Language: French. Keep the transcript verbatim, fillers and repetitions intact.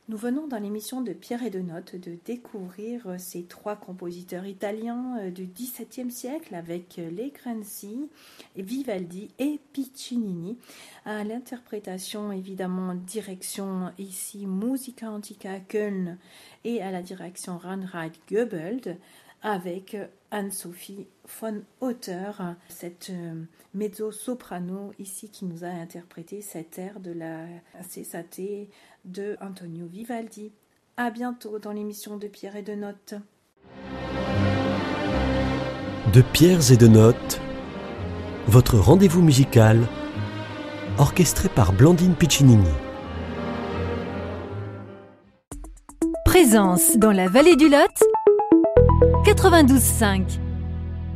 Nous venons dans l'émission de Pierre et de Notes de découvrir ces trois compositeurs italiens du dix-septième siècle avec Legrenzi, Vivaldi et Piccinini. À l'interprétation, évidemment, direction ici Musica Antica Köln et à la direction Reinhard Goebel avec Anne-Sophie von Otter, cette mezzo-soprano ici qui nous a interprété cet air de la Cesate de Antonio Vivaldi. À bientôt dans l'émission de Pierre et de Notes. De Pierres et de Notes, votre rendez-vous musical orchestré par Blandine Piccinini. Présence dans la vallée du Lot, quatre-vingt-douze virgule cinq.